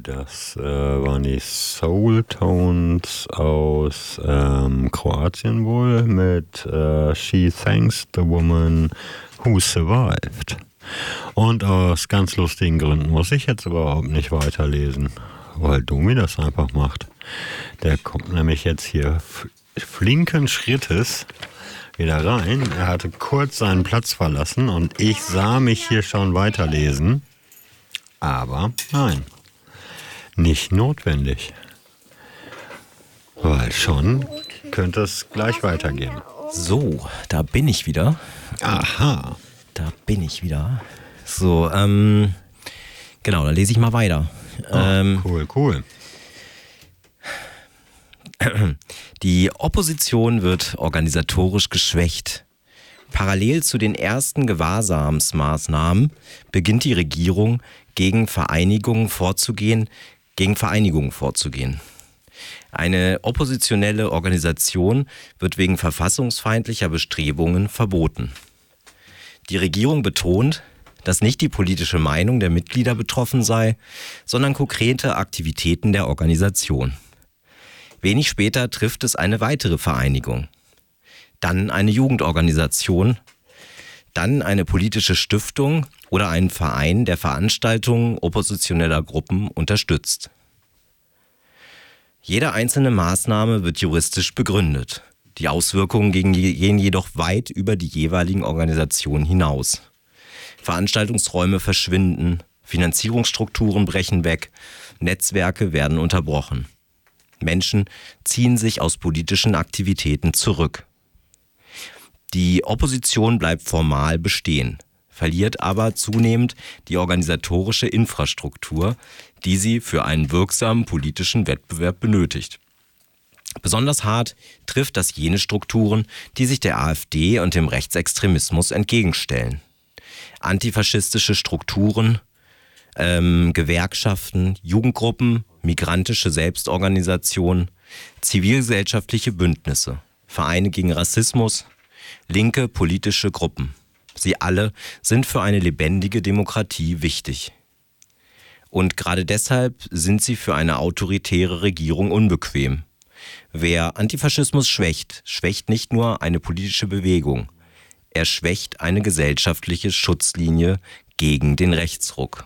Das waren die Soul Tones aus Kroatien wohl mit She Thanks the Woman Who Survived. Und aus ganz lustigen Gründen muss ich jetzt überhaupt nicht weiterlesen, weil Domi das einfach macht. Der kommt nämlich jetzt hier flinken Schrittes wieder rein. Er hatte kurz seinen Platz verlassen und ich sah mich hier schon weiterlesen. Aber nein, nicht notwendig. Weil schon könnte es gleich weitergehen. So, da bin ich wieder. Aha. Da bin ich wieder. So, genau, dann lese ich mal weiter. Cool. Die Opposition wird organisatorisch geschwächt. Parallel zu den ersten Gewahrsamsmaßnahmen beginnt die Regierung gegen Vereinigungen vorzugehen. Eine oppositionelle Organisation wird wegen verfassungsfeindlicher Bestrebungen verboten. Die Regierung betont, dass nicht die politische Meinung der Mitglieder betroffen sei, sondern konkrete Aktivitäten der Organisation. Wenig später trifft es eine weitere Vereinigung, dann eine Jugendorganisation, dann eine politische Stiftung oder einen Verein, der Veranstaltungen oppositioneller Gruppen unterstützt. Jede einzelne Maßnahme wird juristisch begründet. Die Auswirkungen gehen jedoch weit über die jeweiligen Organisationen hinaus. Veranstaltungsräume verschwinden, Finanzierungsstrukturen brechen weg, Netzwerke werden unterbrochen. Menschen ziehen sich aus politischen Aktivitäten zurück. Die Opposition bleibt formal bestehen, verliert aber zunehmend die organisatorische Infrastruktur, die sie für einen wirksamen politischen Wettbewerb benötigt. Besonders hart trifft das jene Strukturen, die sich der AfD und dem Rechtsextremismus entgegenstellen. Antifaschistische Strukturen, Gewerkschaften, Jugendgruppen, migrantische Selbstorganisationen, zivilgesellschaftliche Bündnisse, Vereine gegen Rassismus, linke politische Gruppen. Sie alle sind für eine lebendige Demokratie wichtig. Und gerade deshalb sind sie für eine autoritäre Regierung unbequem. Wer Antifaschismus schwächt, schwächt nicht nur eine politische Bewegung. Er schwächt eine gesellschaftliche Schutzlinie gegen den Rechtsruck.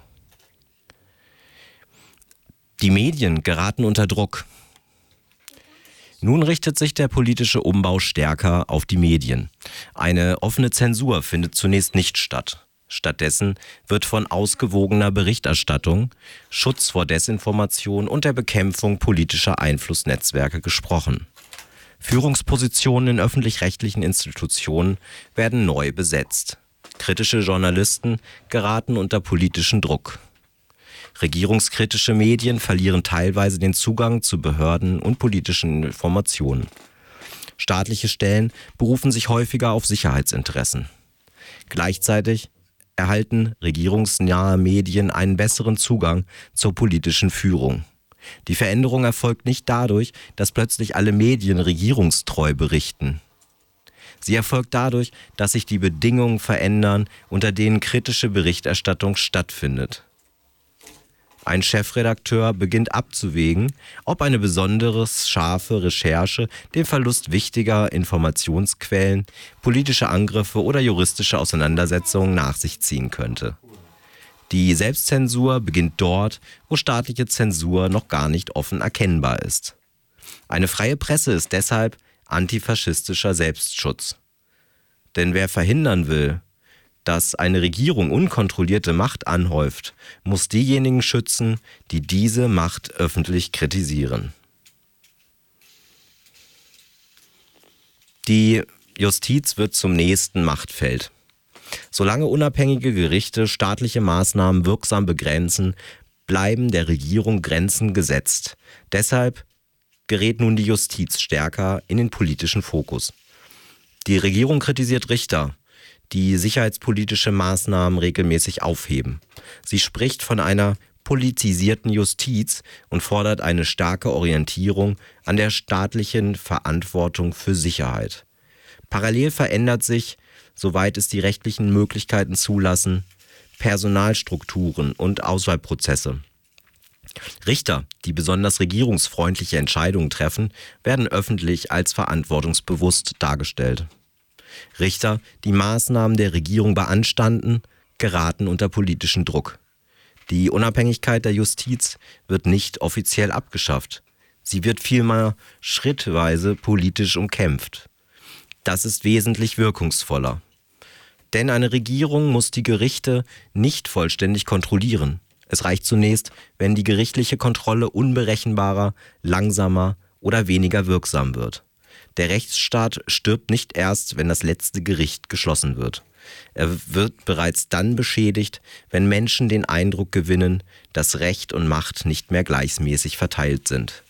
Die Medien geraten unter Druck. Nun richtet sich der politische Umbau stärker auf die Medien. Eine offene Zensur findet zunächst nicht statt. Stattdessen wird von ausgewogener Berichterstattung, Schutz vor Desinformation und der Bekämpfung politischer Einflussnetzwerke gesprochen. Führungspositionen in öffentlich-rechtlichen Institutionen werden neu besetzt. Kritische Journalisten geraten unter politischen Druck. Regierungskritische Medien verlieren teilweise den Zugang zu Behörden und politischen Informationen. Staatliche Stellen berufen sich häufiger auf Sicherheitsinteressen. Gleichzeitig erhalten regierungsnahe Medien einen besseren Zugang zur politischen Führung. Die Veränderung erfolgt nicht dadurch, dass plötzlich alle Medien regierungstreu berichten. Sie erfolgt dadurch, dass sich die Bedingungen verändern, unter denen kritische Berichterstattung stattfindet. Ein Chefredakteur beginnt abzuwägen, ob eine besonders scharfe Recherche den Verlust wichtiger Informationsquellen, politische Angriffe oder juristische Auseinandersetzungen nach sich ziehen könnte. Die Selbstzensur beginnt dort, wo staatliche Zensur noch gar nicht offen erkennbar ist. Eine freie Presse ist deshalb antifaschistischer Selbstschutz. Denn wer verhindern will, dass eine Regierung unkontrollierte Macht anhäuft, muss diejenigen schützen, die diese Macht öffentlich kritisieren. Die Justiz wird zum nächsten Machtfeld. Solange unabhängige Gerichte staatliche Maßnahmen wirksam begrenzen, bleiben der Regierung Grenzen gesetzt. Deshalb gerät nun die Justiz stärker in den politischen Fokus. Die Regierung kritisiert Richter, die sicherheitspolitische Maßnahmen regelmäßig aufheben. Sie spricht von einer politisierten Justiz und fordert eine starke Orientierung an der staatlichen Verantwortung für Sicherheit. Parallel verändert sich, soweit es die rechtlichen Möglichkeiten zulassen, Personalstrukturen und Auswahlprozesse. Richter, die besonders regierungsfreundliche Entscheidungen treffen, werden öffentlich als verantwortungsbewusst dargestellt. Richter, die Maßnahmen der Regierung beanstanden, geraten unter politischen Druck. Die Unabhängigkeit der Justiz wird nicht offiziell abgeschafft. Sie wird vielmehr schrittweise politisch umkämpft. Das ist wesentlich wirkungsvoller. Denn eine Regierung muss die Gerichte nicht vollständig kontrollieren. Es reicht zunächst, wenn die gerichtliche Kontrolle unberechenbarer, langsamer oder weniger wirksam wird. Der Rechtsstaat stirbt nicht erst, wenn das letzte Gericht geschlossen wird. Er wird bereits dann beschädigt, wenn Menschen den Eindruck gewinnen, dass Recht und Macht nicht mehr gleichmäßig verteilt sind.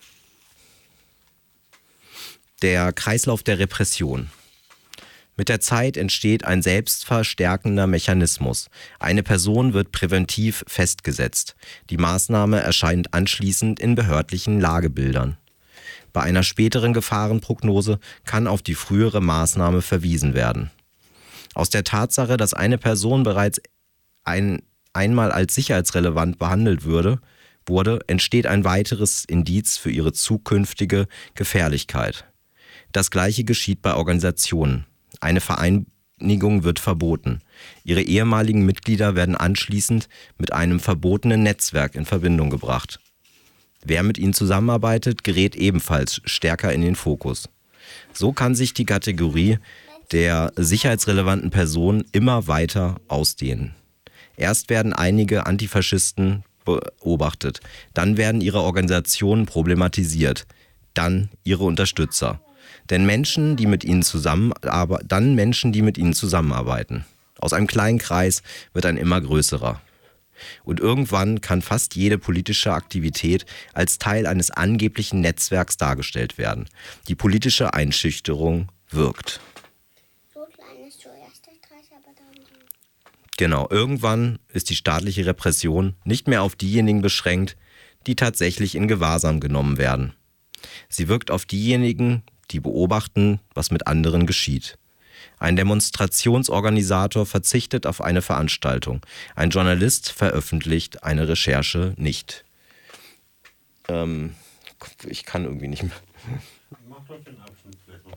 Der Kreislauf der Repression. Mit der Zeit entsteht ein selbstverstärkender Mechanismus. Eine Person wird präventiv festgesetzt. Die Maßnahme erscheint anschließend in behördlichen Lagebildern. Bei einer späteren Gefahrenprognose kann auf die frühere Maßnahme verwiesen werden. Aus der Tatsache, dass eine Person bereits einmal als sicherheitsrelevant behandelt wurde, entsteht ein weiteres Indiz für ihre zukünftige Gefährlichkeit. Das Gleiche geschieht bei Organisationen. Eine Vereinigung wird verboten. Ihre ehemaligen Mitglieder werden anschließend mit einem verbotenen Netzwerk in Verbindung gebracht. Wer mit ihnen zusammenarbeitet, gerät ebenfalls stärker in den Fokus. So kann sich die Kategorie der sicherheitsrelevanten Personen immer weiter ausdehnen. Erst werden einige Antifaschisten beobachtet, dann werden ihre Organisationen problematisiert, dann ihre Unterstützer. Menschen, die mit ihnen zusammenarbeiten. Aus einem kleinen Kreis wird ein immer größerer. Und irgendwann kann fast jede politische Aktivität als Teil eines angeblichen Netzwerks dargestellt werden. Die politische Einschüchterung wirkt. So klein ist zuerst der Kreis, aber dann... Genau, irgendwann ist die staatliche Repression nicht mehr auf diejenigen beschränkt, die tatsächlich in Gewahrsam genommen werden. Sie wirkt auf diejenigen, die beobachten, was mit anderen geschieht. Ein Demonstrationsorganisator verzichtet auf eine Veranstaltung. Ein Journalist veröffentlicht eine Recherche nicht. Ich kann irgendwie nicht mehr.